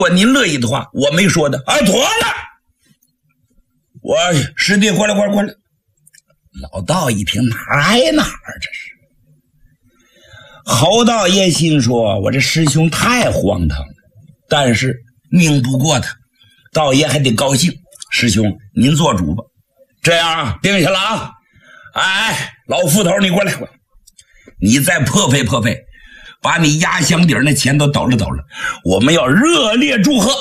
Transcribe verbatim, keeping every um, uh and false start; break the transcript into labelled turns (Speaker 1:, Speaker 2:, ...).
Speaker 1: 果您乐意的话，我没说的啊，妥了。我师弟过来过来过来。老道一听，哪儿挨哪儿，这是。侯道爷心说，我这师兄太荒唐了，但是拧不过他，道爷还得高兴。师兄您做主吧，这样啊，定下了啊。哎，老斧头你过来，你再破费破费，把你压箱底那钱都抖了抖了，我们要热烈祝贺。